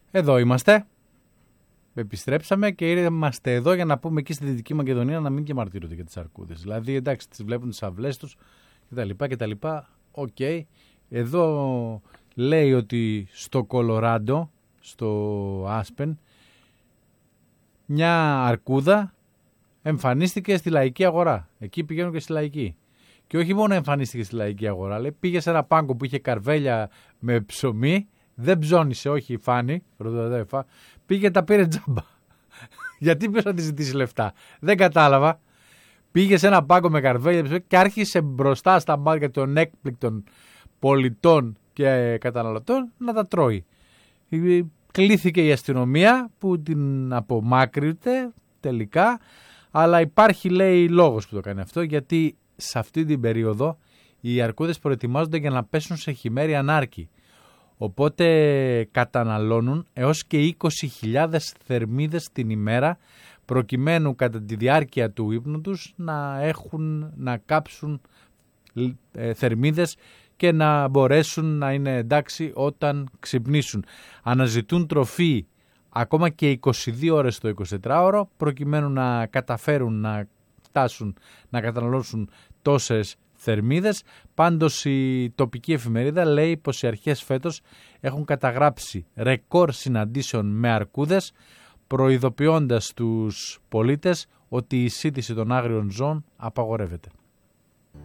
Εδώ είμαστε. Επιστρέψαμε και είμαστε εδώ για να πούμε εκεί στη Δυτική Μακεδονία να μην διαμαρτύρονται για τις αρκούδες. Δηλαδή, εντάξει, τις βλέπουν τις αυλές τους κτλ. Οκ. Εδώ λέει ότι στο Κολοράντο, στο Άσπεν, μια αρκούδα εμφανίστηκε στη λαϊκή αγορά. Εκεί πηγαίνουν και στη λαϊκή. Και όχι μόνο εμφανίστηκε στη λαϊκή αγορά, λέει, πήγε σε ένα πάγκο που είχε καρβέλια με ψωμί, δεν ψώνισε, όχι φάνη, πήγε τα πήρε τζάμπα. Γιατί ποιος θα τη ζητήσει λεφτά? Δεν κατάλαβα. Πήγε σε ένα πάγκο με καρβέλια και άρχισε μπροστά στα μάτια των έκπληκτων πολιτών και καταναλωτών να τα τρώει. Κλήθηκε η αστυνομία που την απομάκρυνε τελικά, αλλά υπάρχει, λέει, λόγος που το κάνει αυτό, γιατί σε αυτή την περίοδο οι αρκούδες προετοιμάζονται για να πέσουν σε χειμέρι ανάρκη. Οπότε καταναλώνουν έως και 20.000 θερμίδες την ημέρα, προκειμένου κατά τη διάρκεια του ύπνου τους να κάψουν θερμίδες και να μπορέσουν να είναι εντάξει όταν ξυπνήσουν. Αναζητούν τροφή ακόμα και 22 ώρες το 24ωρο, προκειμένου να καταφέρουν να φτάσουν να καταναλώσουν τόσες θερμίδες. Πάντως η τοπική εφημερίδα λέει πως οι αρχές φέτος έχουν καταγράψει ρεκόρ συναντήσεων με αρκούδες, προειδοποιώντας τους πολίτες ότι η σύντηση των άγριων ζώων απαγορεύεται.